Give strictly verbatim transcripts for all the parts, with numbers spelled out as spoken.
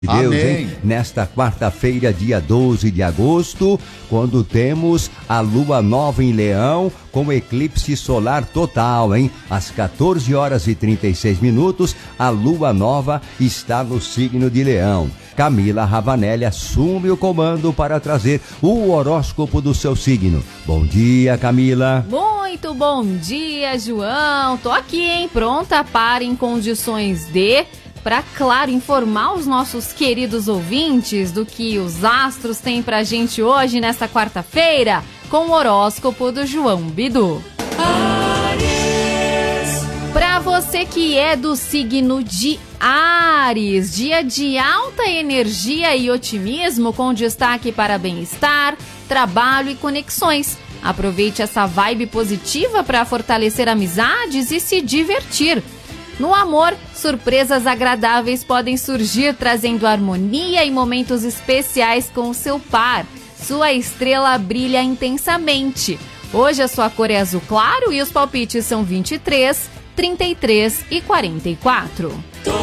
Deus, Amém. hein? Nesta quarta-feira, dia doze de agosto, quando temos a lua nova em Leão, com eclipse solar total, hein? Às quatorze horas e trinta e seis minutos, a lua nova está no signo de Leão. Camila Ravanelli assume o comando para trazer o horóscopo do seu signo. Bom dia, Camila. Muito bom dia, João. Tô aqui, hein? Pronta para, em condições de... para, claro, informar os nossos queridos ouvintes do que os astros têm pra gente hoje, nesta quarta-feira, com o horóscopo do João Bidu. Para você que é do signo de Áries, dia de alta energia e otimismo, com destaque para bem-estar, trabalho e conexões. Aproveite essa vibe positiva para fortalecer amizades e se divertir. No amor, surpresas agradáveis podem surgir, trazendo harmonia e momentos especiais com o seu par. Sua estrela brilha intensamente. Hoje a sua cor é azul claro e os palpites são vinte e três, trinta e três e quarenta e quatro.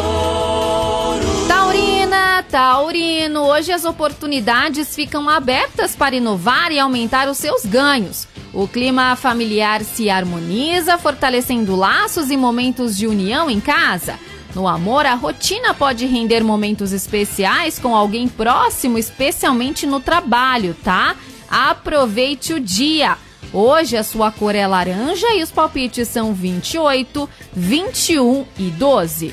Taurina, Taurino, hoje as oportunidades ficam abertas para inovar e aumentar os seus ganhos. O clima familiar se harmoniza, fortalecendo laços e momentos de união em casa. No amor, a rotina pode render momentos especiais com alguém próximo, especialmente no trabalho, tá? Aproveite o dia. Hoje a sua cor é laranja e os palpites são vinte e oito, vinte e um e doze.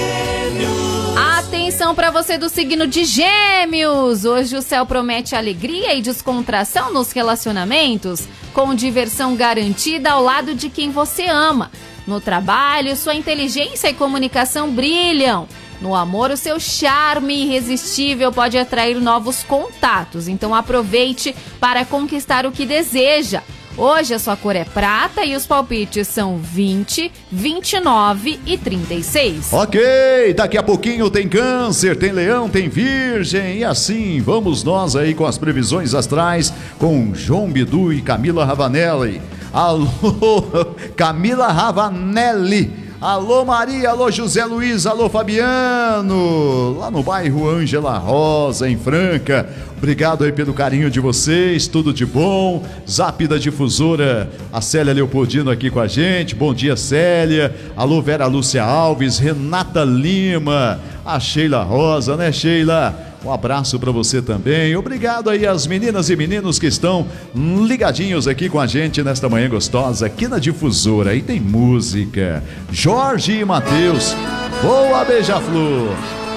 Atenção para você do signo de Gêmeos! Hoje o céu promete alegria e descontração nos relacionamentos, com diversão garantida ao lado de quem você ama. No trabalho, sua inteligência e comunicação brilham. No amor, o seu charme irresistível pode atrair novos contatos, então aproveite para conquistar o que deseja. Hoje a sua cor é prata e os palpites são vinte, vinte e nove e trinta e seis. Ok, daqui a pouquinho tem Câncer, tem Leão, tem Virgem. E assim, vamos nós aí com as previsões astrais com João Bidu e Camila Ravanelli. Alô, Camila Ravanelli. Alô Maria, alô José Luiz, alô Fabiano, lá no bairro Ângela Rosa, em Franca. Obrigado aí pelo carinho de vocês, tudo de bom. Zap da Difusora, a Célia Leopoldino aqui com a gente. Bom dia, Célia. Alô Vera Lúcia Alves, Renata Lima, a Sheila Rosa, né, Sheila? Um abraço para você também. Obrigado aí às meninas e meninos que estão ligadinhos aqui com a gente nesta manhã gostosa aqui na Difusora. Aí tem música. Jorge e Matheus. Boa, Beija-Flor.